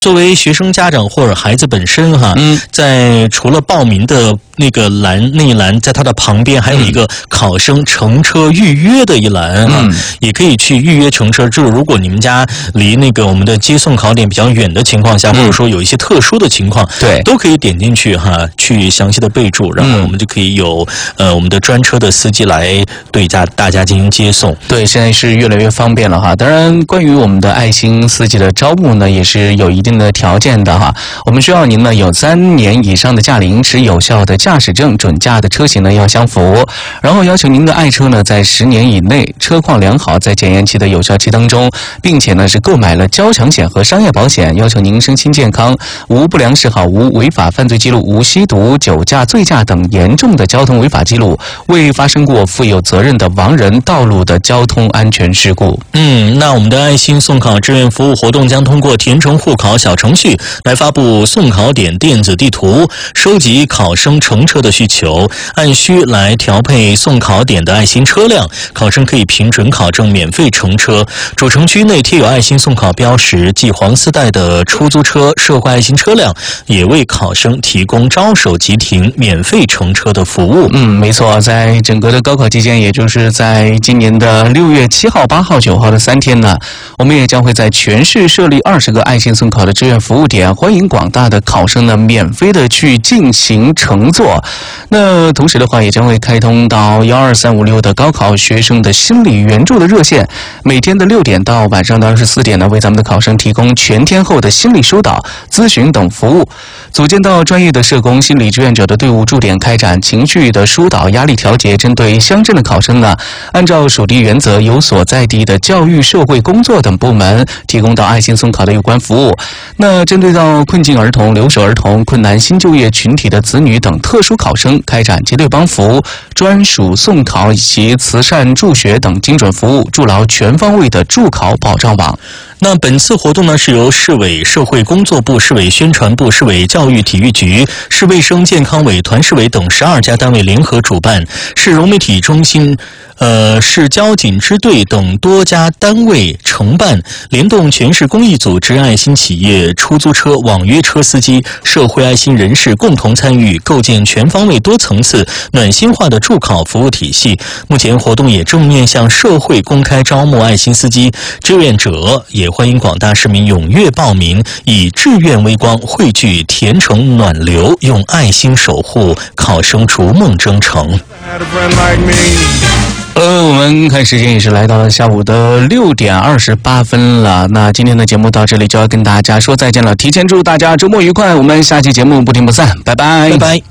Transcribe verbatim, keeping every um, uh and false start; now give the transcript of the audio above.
作为学生家长或者孩子本身哈，嗯，在除了报名的那个栏那一栏，在它的旁边还有一个考生乘车预约的一栏哈，嗯，也可以去预约乘车。就是如果你们家离那个我们的接送考点比较远的情况下，嗯，或者说有一些特殊的情况，对，都可以点进去哈，去详细的备注，然后我们就可以有呃我们的专车的司机来对家大家进行接送。 对，现在是越来越方便了哈。当然，关于我们的爱心司机的招募呢，也是有一定的条件的哈。我们需要您呢有三年以上的驾龄，持有效的驾驶证，准驾的车型呢要相符，然后要求您的爱车呢在十年以内，车况良好，在检验期的有效期当中，并且呢是购买了交强险和商业保险，要求您身心健康，无不良嗜好，无违法犯罪记录，无吸毒、酒驾、醉驾等严重的交通违法记录，未发生过负有责任的亡人道路的交通安全事故。 嗯，那我们的爱心送考志愿服务活动将通过填成户考小程序来发布送考点电子地图，收集考生乘车的需求，按需来调配送考点的爱心车辆，考生可以凭准考证免费乘车。主城区内贴有爱心送考标识即黄丝带的出租车、社会爱心车辆也为考生提供招手即停、免费乘车的服务。 嗯，没错，在整个的高考期间，也就是在今年的六月七号、八号、九号的三天呢，我们也将会在全市设立二十个爱心送考的志愿服务点，欢迎广大的考生呢免费的去进行乘坐。那同时的话，也将会开通到幺二三五六的高考学生的心理援助的热线，每天的六点到晚上的二十四点呢，为咱们的考生提供全天候的心理疏导、咨询等服务。组建到专业的社工、心理志愿者的队伍，驻点开展情绪的疏导、压力调节。针对乡镇的考生呢，按照属地原则，由所在地的教育、社会工作等部门提供到爱心送考的有关服务。那针对到困境儿童、留守儿童、困难新就业群体的子女等特殊考生，开展结对帮扶、专属送考以及慈善助学等精准服务，筑牢全方位的助考保障网。 那本次活动呢，是由市委社会工作部、市委宣传部、市委教育体育局、市卫生健康委、团市委等十二家单位联合主办，市融媒体中心、呃市交警支队等多家单位承办，联动全市公益组织、爱心企业、出租车、网约车司机、社会爱心人士共同参与，构建全方位、多层次、暖心化的助考服务体系。目前活动也正面向社会公开招募爱心司机志愿者，也欢迎广大市民踊跃报名，以志愿微光汇聚甜橙暖流，用爱心守护考生逐梦征程。 呃，我们看时间也是来到了下午的六点二十八分了。那今天的节目到这里就要跟大家说再见了，提前祝大家周末愉快，我们下期节目不听不散，拜拜， 拜拜。